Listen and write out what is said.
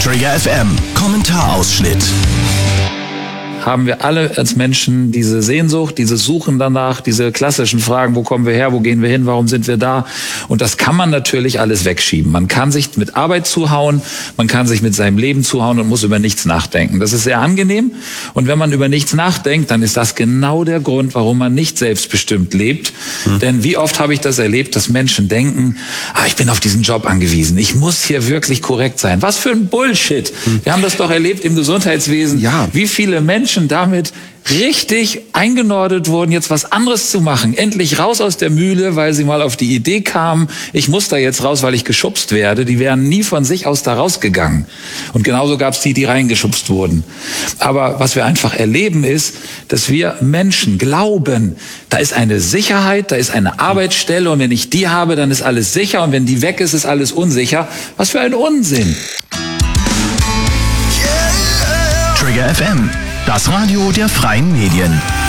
Trigger FM Kommentarausschnitt. Haben wir alle als Menschen diese Sehnsucht, dieses Suchen danach, diese klassischen Fragen, wo kommen wir her, wo gehen wir hin, warum sind wir da? Und das kann man natürlich alles wegschieben. Man kann sich mit Arbeit zuhauen, man kann sich mit seinem Leben zuhauen und muss über nichts nachdenken. Das ist sehr angenehm. Und wenn man über nichts nachdenkt, dann ist das genau der Grund, warum man nicht selbstbestimmt lebt. Denn wie oft habe ich das erlebt, dass Menschen denken, ich bin auf diesen Job angewiesen, ich muss hier wirklich korrekt sein. Was für ein Bullshit. Wir haben das doch erlebt im Gesundheitswesen, wie viele Menschen damit richtig eingenordet wurden, jetzt was anderes zu machen. Endlich raus aus der Mühle, weil sie mal auf die Idee kamen, ich muss da jetzt raus, weil ich geschubst werde. Die wären nie von sich aus da rausgegangen. Und genauso gab es die reingeschubst wurden. Aber was wir einfach erleben ist, dass wir Menschen glauben, da ist eine Sicherheit, da ist eine Arbeitsstelle und wenn ich die habe, dann ist alles sicher und wenn die weg ist, ist alles unsicher. Was für ein Unsinn. Trigger FM, das Radio der freien Medien.